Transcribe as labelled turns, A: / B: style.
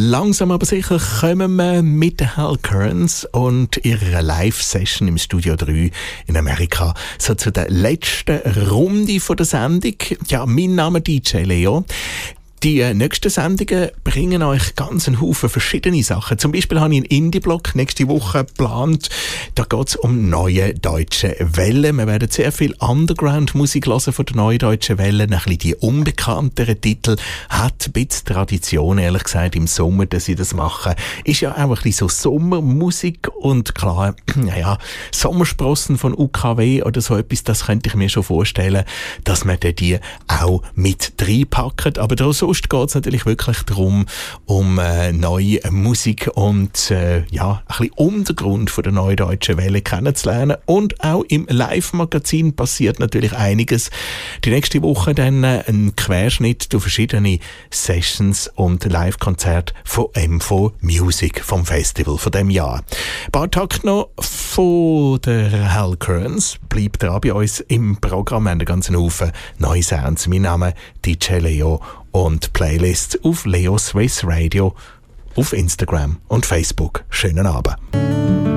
A: Langsam aber sicher kommen wir mit den Hal Kearns und ihrer Live-Session im Studio 3 in Amerika so zu der letzten Runde von der Sendung. Ja, mein Name ist DJ Leo. Die nächsten Sendungen bringen euch ganz einen Haufen verschiedene Sachen. Zum Beispiel habe ich einen Indie-Block nächste Woche geplant. Da geht es um neue deutsche Wellen. Wir werden sehr viel Underground-Musik hören von der neuen deutschen Welle. Ein bisschen die unbekannteren Titel. Hat ein bisschen Tradition, ehrlich gesagt, im Sommer, dass sie das machen. Ist ja auch ein bisschen so Sommermusik und klar, naja, Sommersprossen von UKW oder so etwas, das könnte ich mir schon vorstellen, dass man die auch mit reinpackt. Aber da sonst geht es natürlich wirklich darum, um neue Musik und ja, ein bisschen Untergrund von der neuen deutschen Welle kennenzulernen. Und auch im Live-Magazin passiert natürlich einiges. Die nächste Woche dann ein Querschnitt durch verschiedene Sessions und Live-Konzerte von MV Music, vom Festival von dem Jahr. Ein paar Takte noch von der Hal Kearns. Bleibt dran bei uns im Programm. Wir haben einen ganzen Haufen neue Sounds. Mein Name ist DJ Leo und Playlist auf Leo Swiss Radio auf Instagram und Facebook. Schönen Abend.